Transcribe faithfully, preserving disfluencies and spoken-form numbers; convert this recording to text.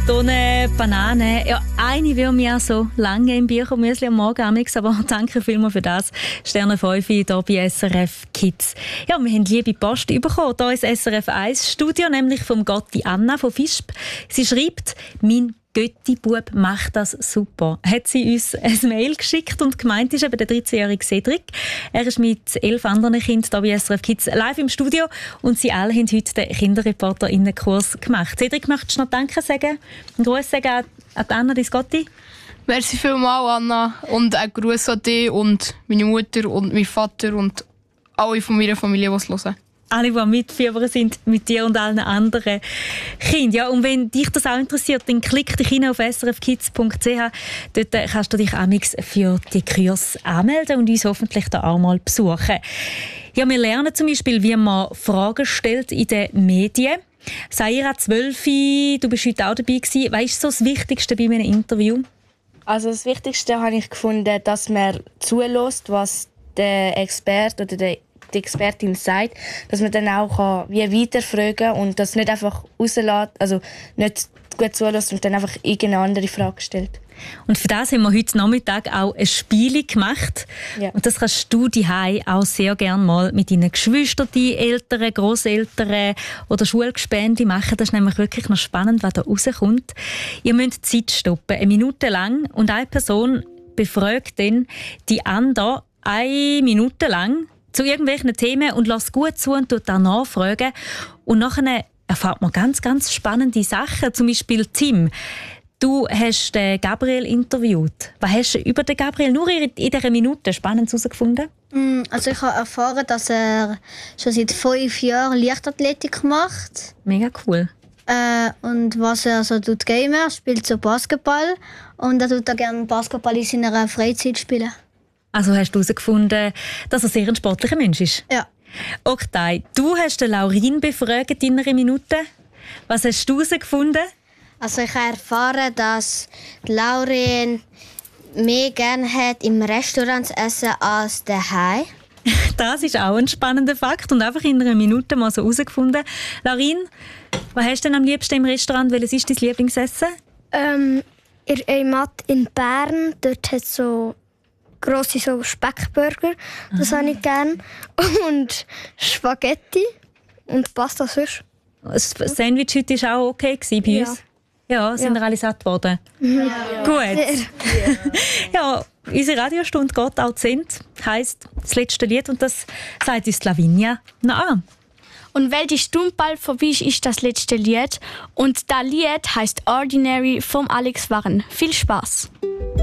Tonnen, Bananen. Ja, eine will mir ja so lange im Büchermüsli am Morgen amix, aber danke vielmals für das. Sterne fünf hier bei S R F Kids. Ja, wir haben liebe Post bekommen, hier ins S R F eins Studio, nämlich vom Gotti Anna von Visp. Sie schreibt, mein Götti-Bub macht das super. Hat sie uns ein Mail geschickt und gemeint ist eben der dreizehnjährige Cedric. Er ist mit elf anderen Kindern hier bei S R F Kids live im Studio und sie alle haben heute den KinderreporterInnenkurs gemacht. Cedric, möchtest du noch Danke sagen? Einen Gruß sagen an Anna, dein Gotti? Merci vielmals, Anna. Und einen Gruß an dich und meine Mutter und meinen Vater und alle von meiner Familie, die es hören. Alle, die mitfiebern sind mit dir und allen anderen Kindern. Ja, und wenn dich das auch interessiert, dann klick dich rein auf s r f kids punkt c h. Dort kannst du dich amix für die Kurs anmelden und uns hoffentlich da auch mal besuchen. Ja, wir lernen zum Beispiel, wie man Fragen stellt in den Medien. Saira, zwölf, du bist heute auch dabei gewesen. Was ist so das Wichtigste bei einem Interview? Also das Wichtigste habe ich gefunden, dass man zulässt, was der Experte oder der die Expertin sagt, dass man dann auch kann, wie weiterfragen kann und das nicht einfach rauslässt, also nicht gut zulässt und dann einfach irgendeine andere Frage stellt. Und für das haben wir heute Nachmittag auch ein Spiel gemacht. Ja. Und das kannst du daheim auch sehr gerne mal mit deinen Geschwistern, Eltern, Grosseltern oder Schulgespänen machen. Das ist nämlich wirklich noch spannend, was da rauskommt. Ihr müsst die Zeit stoppen, eine Minute lang, und eine Person befragt dann die andere eine Minute lang zu irgendwelchen Themen und lässt gut zu und tut dann nachfragen. Und nachher erfahrt man ganz, ganz spannende Sachen. Zum Beispiel Tim. Du hast den Gabriel interviewt. Was hast du über den Gabriel nur in dieser Minute Spannendes herausgefunden? Also ich habe erfahren, dass er schon seit fünf Jahren Leichtathletik macht. Mega cool. Äh, und was er so tut, Gamer, er spielt so Basketball. Und er tut auch gerne Basketball in seiner Freizeit spielen. Also hast du herausgefunden, dass er sehr ein sportlicher Mensch ist? Ja. Oktay, du hast den Laurin befragt in einer Minute. Was hast du herausgefunden? Also ich habe erfahren, dass Laurin mehr gerne hat im Restaurant zu essen als daheim. Das ist auch ein spannender Fakt und einfach in einer Minute mal so herausgefunden. Laurin, was hast du denn am liebsten im Restaurant? Welches ist dein Lieblingsessen? Ähm, in Eimat in Bern, dort hat es so grosse so Speckburger, das habe ich gerne. Und Spaghetti und Pasta sonst. Das Sandwich heute war auch okay bei ja. uns? Ja, sind ja. alle satt geworden? Ja. Gut. Ja, unsere Radiostunde geht auch zu Ende. Heisst, das letzte Lied, und das sagt uns Lavinia noch an. Und weil die Stunde bald vorbei ist, ist das letzte Lied. Und das Lied heisst Ordinary vom Alex Warren. Viel Spaß!